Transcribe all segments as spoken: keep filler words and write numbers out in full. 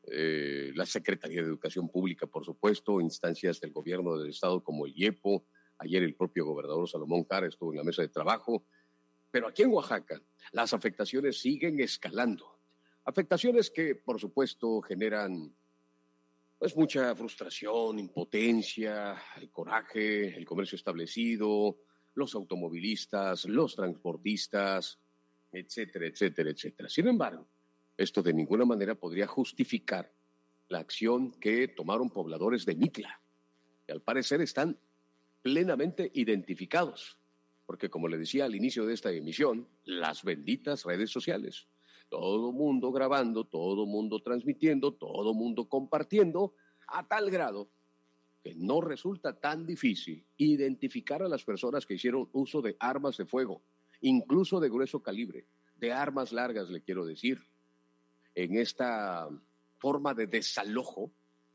eh, la Secretaría de Educación Pública, por supuesto, instancias del gobierno del estado como el IEPO. Ayer el propio gobernador Salomón Jara estuvo en la mesa de trabajo. Pero aquí en Oaxaca las afectaciones siguen escalando. Afectaciones que, por supuesto, generan pues mucha frustración, impotencia, el coraje, el comercio establecido, los automovilistas, los transportistas, etcétera, etcétera, etcétera. Sin embargo, esto de ninguna manera podría justificar la acción que tomaron pobladores de Mitla, que al parecer están plenamente identificados, porque como le decía al inicio de esta emisión, las benditas redes sociales, todo mundo grabando, todo mundo transmitiendo, todo mundo compartiendo, a tal grado que no resulta tan difícil identificar a las personas que hicieron uso de armas de fuego, incluso de grueso calibre, de armas largas, le quiero decir, en esta forma de desalojo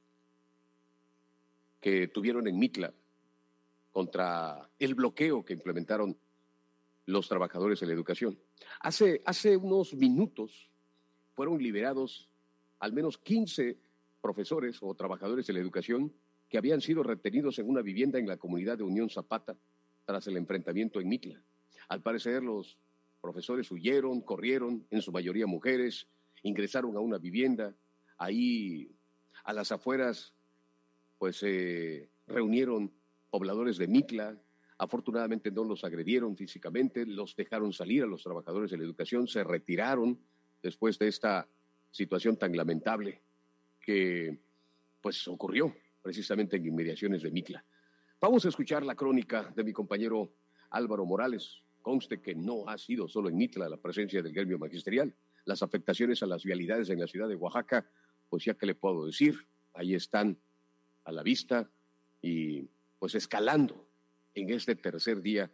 que tuvieron en Mitla contra el bloqueo que implementaron los trabajadores de la educación. Hace, hace unos minutos fueron liberados al menos quince profesores o trabajadores de la educación que habían sido retenidos en una vivienda en la comunidad de Unión Zapata tras el enfrentamiento en Mitla. Al parecer los profesores huyeron, corrieron, en su mayoría mujeres, ingresaron a una vivienda. Ahí a las afueras pues se eh, reunieron pobladores de Mitla. Afortunadamente no los agredieron físicamente, los dejaron salir a los trabajadores de la educación, se retiraron después de esta situación tan lamentable que pues ocurrió precisamente en inmediaciones de Mitla. Vamos a escuchar la crónica de mi compañero Álvaro Morales. Conste que no ha sido solo en Mitla la presencia del gremio magisterial. Las afectaciones a las vialidades en la ciudad de Oaxaca, pues ya que le puedo decir, ahí están a la vista y pues escalando en este tercer día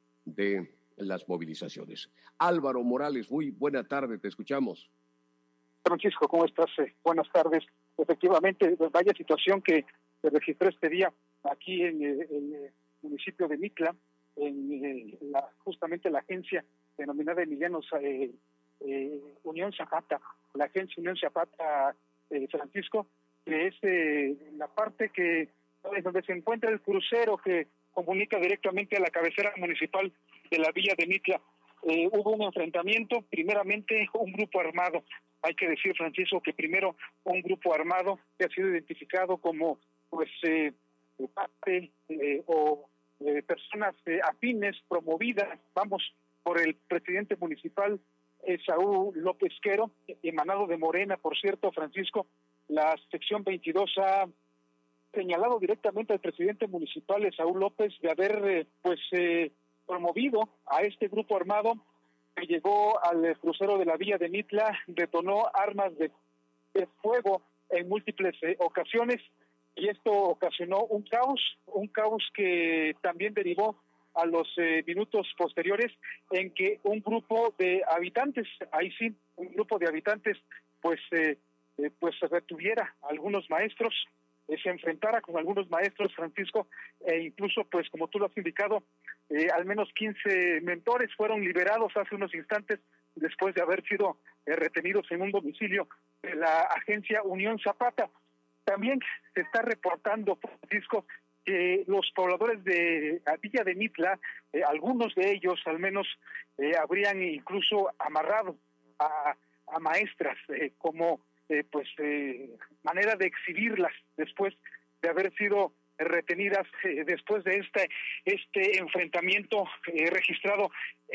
de las movilizaciones. Álvaro Morales, muy buena tarde, te escuchamos. Francisco, ¿cómo estás? Eh, buenas tardes. Efectivamente, vaya situación que se registró este día aquí en, eh, en el municipio de Mitla, en eh, la, justamente la agencia denominada Emiliano eh, eh, Unión Zapata, la agencia Unión Zapata, eh, Francisco, que es eh, la parte que es donde se encuentra el crucero que comunica directamente a la cabecera municipal de la villa de Mitla. Eh, hubo un enfrentamiento, primeramente un grupo armado. Hay que decir, Francisco, que primero un grupo armado que ha sido identificado como pues eh, parte eh, o eh, personas eh, afines, promovidas, vamos, por el presidente municipal eh, Saúl López Quero, emanado de Morena, por cierto, Francisco. La sección veintidós ha señalado directamente al presidente municipal Saúl López de haber eh, pues eh, promovido a este grupo armado que llegó al crucero de la villa de Mitla, detonó armas de, de fuego en múltiples eh, ocasiones, y esto ocasionó un caos, un caos que también derivó a los eh, minutos posteriores en que un grupo de habitantes, ahí sí, un grupo de habitantes, pues eh, eh, pues retuviera a algunos maestros, eh, se enfrentara con algunos maestros, Francisco, e incluso, pues como tú lo has indicado, eh, al menos quince mentores fueron liberados hace unos instantes después de haber sido eh, retenidos en un domicilio de la agencia Unión Zapata. También se está reportando, Francisco, que los pobladores de la villa de Mitla, eh, algunos de ellos al menos, eh, habrían incluso amarrado a, a maestras eh, como eh, pues eh, manera de exhibirlas después de haber sido retenidas eh, después de este este enfrentamiento eh, registrado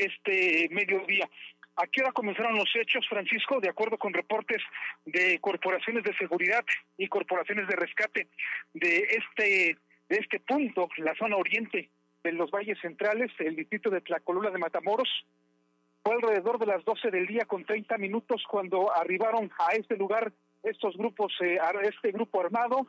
este mediodía. ¿A qué hora comenzaron los hechos, Francisco? De acuerdo con reportes de corporaciones de seguridad y corporaciones de rescate de este de este punto, la zona oriente de los valles centrales, el distrito de Tlacolula de Matamoros, fue alrededor de las doce del día con treinta minutos cuando arribaron a este lugar estos grupos, eh, este grupo armado,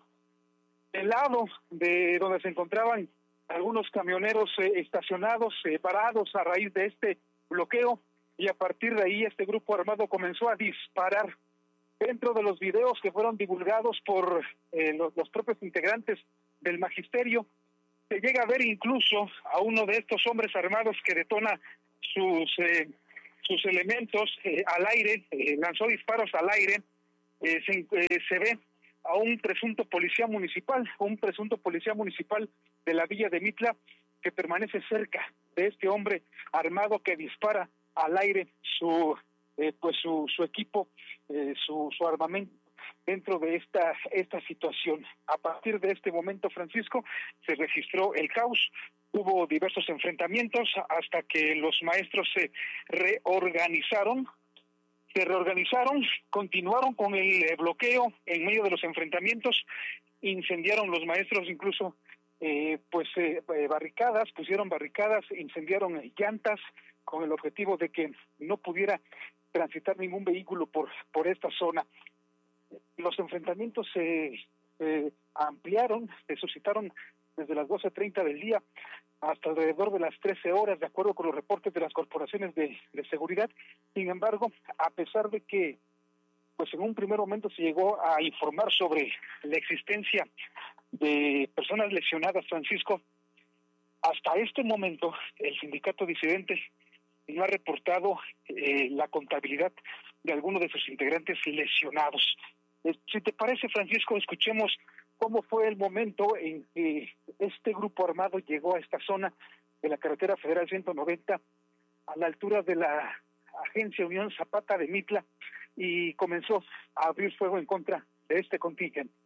del lado de donde se encontraban algunos camioneros eh, estacionados, eh, parados a raíz de este bloqueo, y a partir de ahí este grupo armado comenzó a disparar. Dentro de los videos que fueron divulgados por eh, los, los propios integrantes del magisterio, se llega a ver incluso a uno de estos hombres armados que detona sus eh, sus elementos eh, al aire, eh, lanzó disparos al aire, eh, se, eh, se ve a un presunto policía municipal, un presunto policía municipal de la villa de Mitla, que permanece cerca de este hombre armado que dispara al aire su eh, pues su, su equipo, eh, su, su armamento dentro de esta esta situación. A partir de este momento, Francisco, se registró el caos, hubo diversos enfrentamientos hasta que los maestros se reorganizaron, se reorganizaron, continuaron con el eh, bloqueo en medio de los enfrentamientos, incendiaron los maestros incluso eh, pues eh, barricadas, pusieron barricadas, incendiaron llantas con el objetivo de que no pudiera transitar ningún vehículo por por esta zona. Los enfrentamientos se eh, ampliaron, se suscitaron desde las doce treinta del día hasta alrededor de las trece horas, de acuerdo con los reportes de las corporaciones de, de seguridad. Sin embargo, a pesar de que pues en un primer momento se llegó a informar sobre la existencia de personas lesionadas, Francisco, hasta este momento el sindicato disidente no ha reportado eh, la contabilidad de algunos de sus integrantes lesionados. Eh, si te parece, Francisco, escuchemos cómo fue el momento en que este grupo armado llegó a esta zona de la carretera federal ciento noventa, a la altura de la agencia Unión Zapata de Mitla, y comenzó a abrir fuego en contra de este contingente.